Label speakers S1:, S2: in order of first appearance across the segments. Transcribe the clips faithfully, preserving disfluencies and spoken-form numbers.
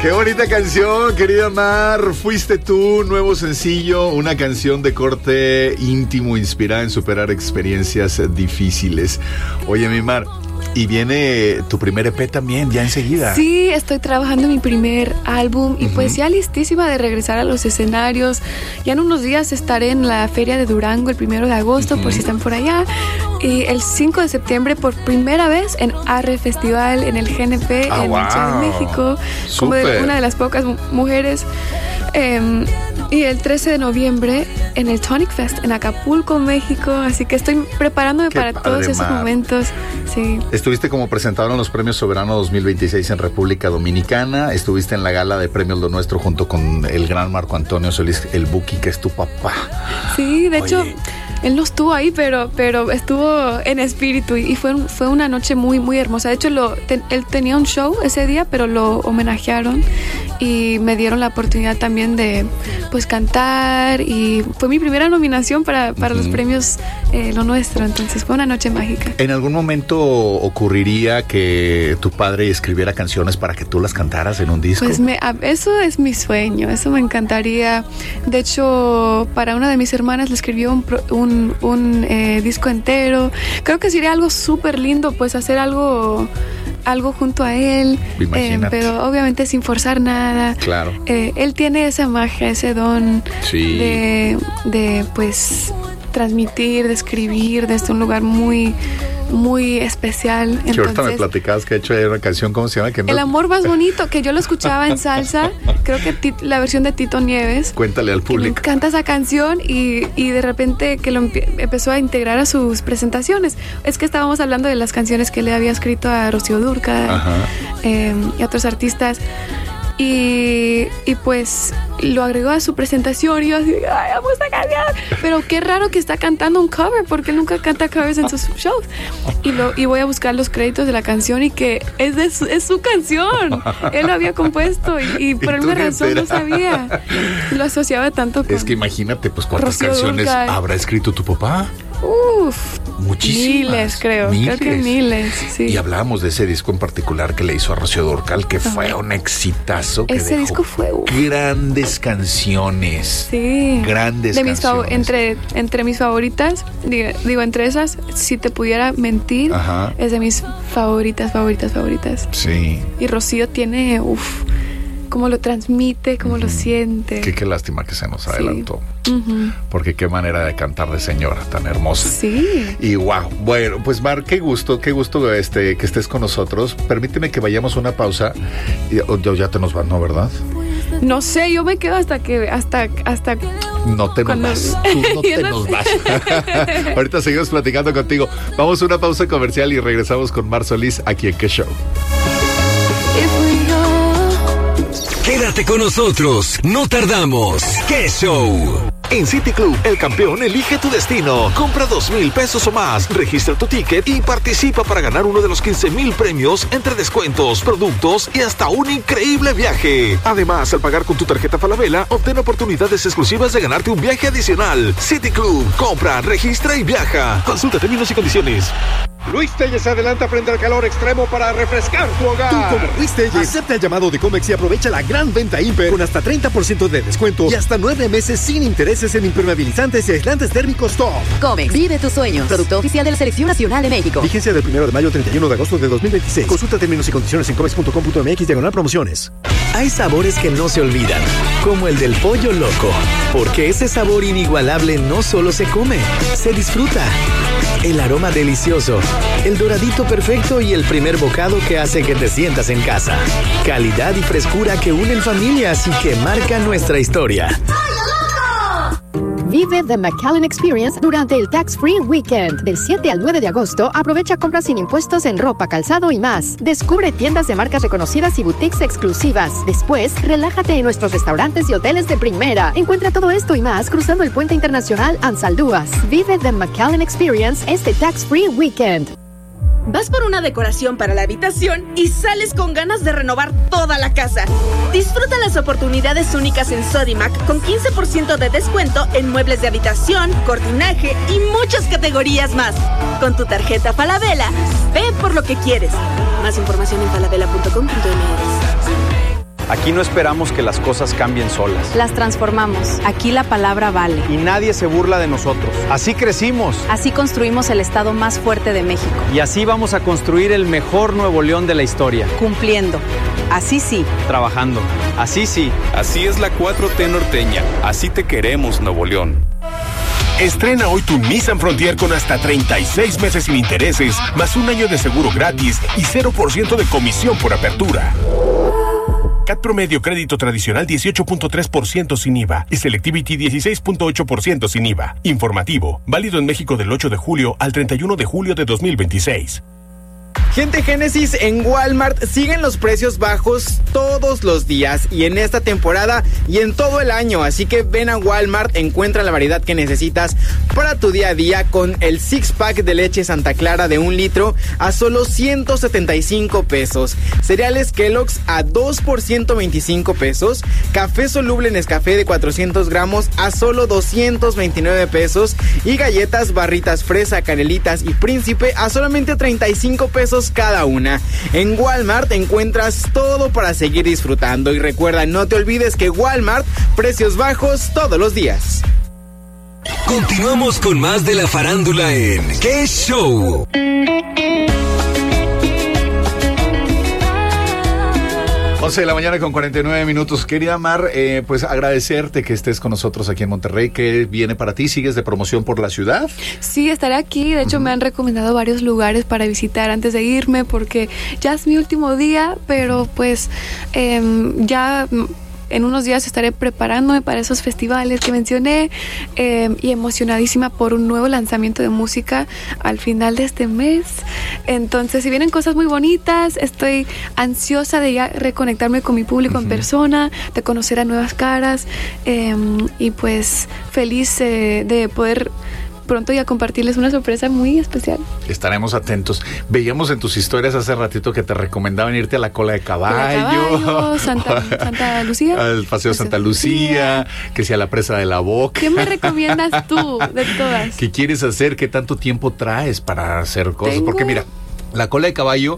S1: Qué bonita canción, querida Mar. Fuiste tú, nuevo sencillo, una canción de corte íntimo, inspirada en superar experiencias difíciles. Oye, mi Mar, y viene tu primer E P también, ya enseguida.
S2: Sí, estoy trabajando en mi primer álbum y uh-huh. pues ya listísima de regresar a los escenarios. Ya en unos días estaré en la Feria de Durango el primero de agosto, uh-huh. por si están por allá. Y el cinco de septiembre por primera vez en Arre Festival en el G N P
S1: ah,
S2: en
S1: wow.
S2: Ciudad de México.
S1: Super.
S2: Como de una de las pocas mujeres. Eh, y el trece de noviembre en el Tonic Fest en Acapulco, México. Así que estoy preparándome Qué para padre, todos esos Mar. momentos. Sí.
S1: Estuviste como presentador en los Premios Soberano dos mil veintiséis en República Dominicana. Estuviste en la gala de Premios Lo Nuestro junto con el gran Marco Antonio Solís, el Buki, que es tu papá.
S2: Sí, de
S1: Oye.
S2: hecho, él no estuvo ahí, pero, pero estuvo en espíritu y fue, fue una noche muy, muy hermosa. De hecho, lo, te, él tenía un show ese día, pero lo homenajearon y me dieron la oportunidad también de pues cantar y fue mi primera nominación para, para uh-huh. los premios eh, Lo Nuestro. Entonces fue una noche mágica.
S1: ¿En algún momento ocurriría que tu padre escribiera canciones para que tú las cantaras en un disco?
S2: Pues me, eso es mi sueño, eso me encantaría. De hecho, para una de mis hermanas le escribió un, un, un eh, disco entero. Creo que sería algo súper lindo, pues hacer algo... algo junto a él, eh, pero obviamente sin forzar nada.
S1: Claro.
S2: Eh, él tiene esa magia, ese don
S1: sí.
S2: de, de, pues, transmitir, de escribir desde un lugar muy, muy especial. Entonces,
S1: que ahorita me platicabas que ha hecho una canción, ¿cómo se llama? Que no...
S2: El amor más bonito, que yo lo escuchaba en salsa, creo que ti, la versión de Tito Nieves.
S1: Cuéntale al público.
S2: Me encanta esa canción y, y de repente que lo empe- empezó a integrar a sus presentaciones. Es que estábamos hablando de las canciones que le había escrito a Rocío Dúrcal eh, y a otros artistas. Y, y pues lo agregó a su presentación y yo así, ay, amo esta canción. Pero qué raro que está cantando un cover, porque él nunca canta covers en sus shows. Y, lo, y voy a buscar los créditos de la canción y que es, de su, es su canción. Él lo había compuesto y, y por alguna razón no sabía. Lo asociaba tanto con...
S1: Es que imagínate, pues, ¿cuántas
S2: Rocío
S1: canciones
S2: Dúrcal
S1: habrá escrito tu papá?
S2: Uf,
S1: muchísimas.
S2: Miles, creo.
S1: Miles.
S2: Creo que miles, sí.
S1: Y hablábamos de ese disco en particular que le hizo a Rocío Dúrcal, que fue Ajá. un exitazo. Que
S2: ese
S1: dejó
S2: disco fue uf.
S1: grandes canciones.
S2: Sí.
S1: Grandes
S2: de mis
S1: canciones.
S2: Fav- entre, entre mis favoritas, digo, digo, entre esas, si te pudiera mentir,
S1: Ajá.
S2: es de mis favoritas, favoritas, favoritas.
S1: Sí.
S2: Y Rocío tiene, uff, cómo lo transmite, cómo uh-huh. lo siente.
S1: Qué, qué lástima que se nos adelantó.
S2: Sí. Uh-huh.
S1: Porque qué manera de cantar de señora tan hermosa.
S2: Sí.
S1: Y wow. Bueno, pues Mar, qué gusto, qué gusto este, que estés con nosotros. Permíteme que vayamos a una pausa. Y, oh, ya te nos van, ¿no? ¿Verdad?
S2: No sé, yo me quedo hasta que, hasta, hasta.
S1: No te nos
S2: cuando...
S1: vas. Tú no te no nos sé. vas. Ahorita seguimos platicando contigo. Vamos a una pausa comercial y regresamos con Mar Solís aquí en Qué Show.
S3: Quédate con nosotros, no tardamos. ¡Qué show!
S4: En City Club, el campeón elige tu destino. Compra dos mil pesos o más, registra tu ticket y participa para ganar uno de los quince mil premios entre descuentos, productos y hasta un increíble viaje. Además, al pagar con tu tarjeta Falabella, obtén oportunidades exclusivas de ganarte un viaje adicional. City Club, compra, registra y viaja. Consulta términos y condiciones.
S5: Luis Telles se adelanta frente al calor extremo para refrescar tu hogar.
S6: Tú como Luis Telles, acepta el llamado de Comex y aprovecha la gran venta Imper con hasta treinta por ciento de descuento y hasta nueve meses sin intereses en impermeabilizantes y aislantes térmicos top.
S7: Comex, vive tus sueños. Producto oficial de la Selección Nacional de México.
S6: Vigencia del primero de mayo al treinta y uno de agosto de dos mil veintiséis. Consulta términos y condiciones en comex punto com punto m x diagonal promociones.
S3: Hay sabores que no se olvidan, como el del pollo loco, porque ese sabor inigualable no solo se come, se disfruta. El aroma delicioso, el doradito perfecto y el primer bocado que hace que te sientas en casa. Calidad y frescura que unen familias y que marcan nuestra historia.
S8: Vive The McAllen Experience durante el Tax Free Weekend. Del siete al nueve de agosto, aprovecha compras sin impuestos en ropa, calzado y más. Descubre tiendas de marcas reconocidas y boutiques exclusivas. Después, relájate en nuestros restaurantes y hoteles de primera. Encuentra todo esto y más cruzando el puente internacional Ansaldúas. Vive The McAllen Experience este Tax Free Weekend.
S9: Vas por una decoración para la habitación y sales con ganas de renovar toda la casa. Disfruta las oportunidades únicas en Sodimac con quince por ciento de descuento en muebles de habitación, cortinaje y muchas categorías más. Con tu tarjeta Falabella, ve por lo que quieres. Más información en falabella punto com punto m x.
S1: Aquí
S10: Aquí no esperamos que las cosas cambien solas.
S11: Las transformamos. Aquí la palabra vale.
S10: Y nadie se burla de nosotros. Así crecimos.
S11: Así construimos el estado más fuerte de México.
S10: Y así vamos a construir el mejor Nuevo León de la historia.
S11: Cumpliendo. Así sí.
S10: Trabajando. Así sí.
S12: Así es la cuatro T norteña. Así te queremos, Nuevo León.
S13: Estrena hoy tu Nissan Frontier con hasta treinta y seis meses sin intereses, más un año de seguro gratis y cero por ciento de comisión por apertura. C A T promedio crédito tradicional dieciocho punto tres por ciento sin I V A y Selectivity dieciséis punto ocho por ciento sin I V A. Informativo, válido en México del ocho de julio al treinta y uno de julio de dos mil veintiséis.
S14: Gente Génesis, en Walmart siguen los precios bajos todos los días y en esta temporada y en todo el año, así que ven a Walmart, encuentra la variedad que necesitas para tu día a día con el six pack de leche Santa Clara de un litro a solo ciento setenta y cinco pesos, cereales Kellogg's a dos por ciento veinticinco pesos, café soluble Nescafé de cuatrocientos gramos a solo doscientos veintinueve pesos y galletas barritas fresa, canelitas y príncipe a solamente treinta y cinco pesos cada una. En Walmart encuentras todo para seguir disfrutando y recuerda, no te olvides que Walmart, precios bajos todos los días.
S15: Continuamos con más de la farándula en ¿Qué Show?
S1: once de la mañana con cuarenta y nueve minutos. Querida Mar, eh, pues agradecerte que estés con nosotros aquí en Monterrey. ¿Qué viene para ti? ¿Sigues de promoción por la ciudad?
S2: Sí, estaré aquí. De hecho, uh-huh. me han recomendado varios lugares para visitar antes de irme porque ya es mi último día, pero pues eh, ya... en unos días estaré preparándome para esos festivales que mencioné eh, y emocionadísima por un nuevo lanzamiento de música al final de este mes. Entonces, si vienen cosas muy bonitas, estoy ansiosa de ya reconectarme con mi público uh-huh. en persona, de conocer a nuevas caras eh, y pues feliz eh, de poder pronto ya compartirles una sorpresa muy especial.
S1: Estaremos atentos. Veíamos en tus historias hace ratito que te recomendaban irte a la Cola de Caballo,
S2: caballo Santa, Santa Lucía,
S1: al Paseo Santa Lucía, que sea la Presa de la Boca.
S2: ¿Qué me recomiendas tú de todas?
S1: ¿Qué quieres hacer? ¿Qué tanto tiempo traes para hacer cosas? Tengo... Porque mira, la Cola de Caballo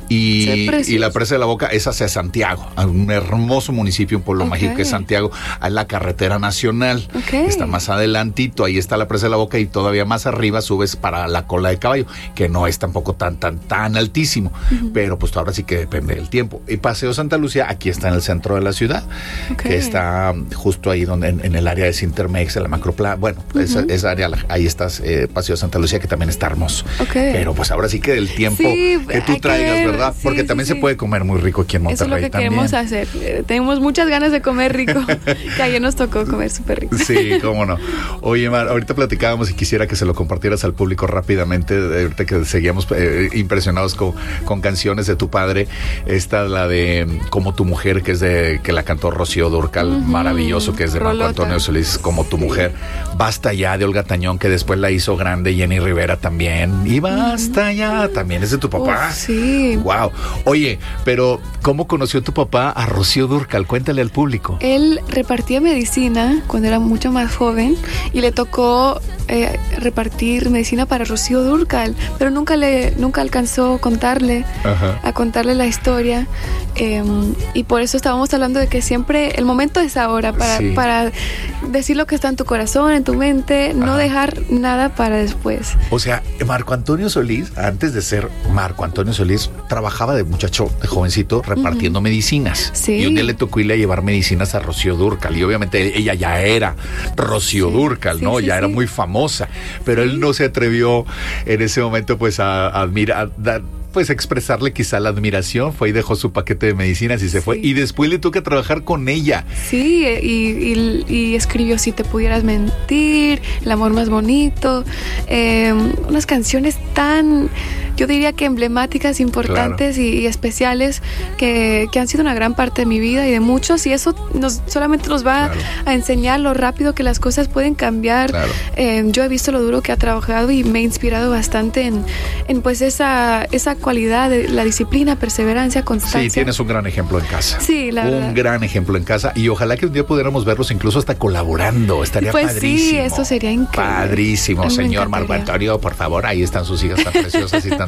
S1: y, y la Presa de la Boca es hacia Santiago, un hermoso municipio, un pueblo okay. mágico que es Santiago, a la carretera nacional. Okay. Está más adelantito, ahí está la Presa de la Boca y todavía más arriba subes para la Cola de Caballo, que no es tampoco tan, tan, tan altísimo, uh-huh. pero pues ahora sí que depende del tiempo. Y Paseo Santa Lucía, aquí está en el centro de la ciudad, okay. que está justo ahí donde en, en el área de Sintermex, en la Macroplaza, bueno, uh-huh. esa, esa área, ahí estás, eh, Paseo Santa Lucía, que también está hermoso. Okay. Pero pues ahora sí que del tiempo sí, que tú traigas, que... ¿verdad? Sí, porque sí, también sí. se puede comer muy rico aquí en Monterrey.
S2: Eso es lo que
S1: también.
S2: queremos hacer. Eh, tenemos muchas ganas de comer rico, que ayer nos tocó comer súper rico.
S1: Sí, cómo no. Oye, Mar, ahorita platicábamos y quisiera que se lo compartieras al público rápidamente, ahorita que seguíamos eh, impresionados con, con canciones de tu padre. Esta, la de Como tu mujer, que es de que la cantó Rocío Dúrcal, uh-huh. maravilloso, que es de Rolota. Marco Antonio Solís, Como tu mujer. Basta ya, de Olga Tañón, que después la hizo grande, Jenny Rivera también. Y Basta uh-huh. ya, también es de tu papá.
S2: Uh, sí.
S1: Wow. Oye, pero ¿cómo conoció tu papá a Rocío Dúrcal? Cuéntale al público.
S2: Él repartía medicina cuando era mucho más joven y le tocó eh, repartir medicina para Rocío Dúrcal, pero nunca le nunca alcanzó a contarle, Ajá. a contarle la historia eh, y por eso estábamos hablando de que siempre el momento es ahora para, sí. para decir lo que está en tu corazón, en tu mente, Ajá. no dejar nada para después.
S1: O sea, Marco Antonio Solís, antes de ser Marco Antonio Solís, trabajaba de muchacho, de jovencito, repartiendo uh-huh. medicinas.
S2: Sí.
S1: Y un día le tocó irle a llevar medicinas a Rocío Dúrcal. Y obviamente ella ya era Rocío sí. Dúrcal, ¿no? Sí, sí, ya sí. era muy famosa. Pero sí. él no se atrevió en ese momento, pues, a admirar, a, pues expresarle quizá la admiración, fue y dejó su paquete de medicinas y se sí. fue, y después le toca trabajar con ella.
S2: Sí, y, y, y escribió Si te pudieras mentir, El amor más bonito, eh, unas canciones tan, yo diría que emblemáticas, importantes claro. y, y especiales, que, que han sido una gran parte de mi vida y de muchos, y eso nos, solamente nos va claro. a enseñar lo rápido que las cosas pueden cambiar. Claro. Eh, yo he visto lo duro que ha trabajado y me ha inspirado bastante en, en pues esa, esa cualidad de la disciplina, perseverancia, constancia.
S1: Sí, tienes un gran ejemplo en casa.
S2: Sí, la
S1: un
S2: verdad.
S1: Un gran ejemplo en casa, y ojalá que un día pudiéramos verlos incluso hasta colaborando. Estaría
S2: pues
S1: padrísimo.
S2: Sí, eso sería increíble.
S1: Padrísimo, señor Marco Antonio, por favor, ahí están sus hijas tan preciosas y tan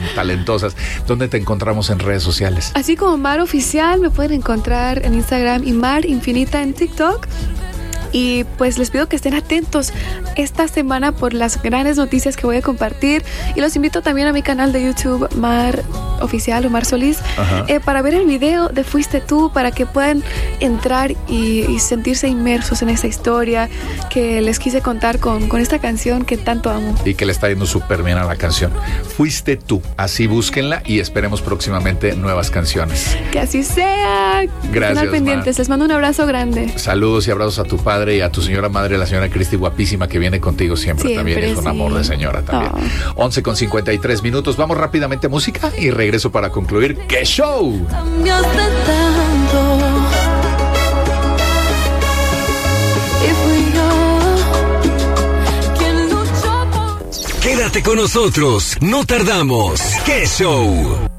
S1: tan talentosas. ¿Dónde te encontramos en redes sociales?
S2: Así como Mar Oficial, me pueden encontrar en Instagram y Mar Infinita en TikTok. Y pues les pido que estén atentos esta semana por las grandes noticias que voy a compartir. Y los invito también a mi canal de YouTube, Mar Oficial o Mar Solís, eh, para ver el video de Fuiste Tú, para que puedan entrar y, y sentirse inmersos en esa historia que les quise contar con, con esta canción que tanto amo.
S1: Y que le está yendo súper bien a la canción. Fuiste Tú. Así búsquenla y esperemos próximamente nuevas canciones.
S2: Que así sea.
S1: Gracias,
S2: Estén al pendientes. Les mando un abrazo grande.
S1: Saludos y abrazos a tu padre y a tu señora madre, la señora Cristi, guapísima, que viene contigo siempre, siempre también. Es un sí. amor de señora también. Oh. once con cincuenta y tres minutos. Vamos rápidamente a música y regreso para concluir. ¡Qué show!
S16: Cambiaste tanto.
S15: Quédate con nosotros, no tardamos. ¡Qué show!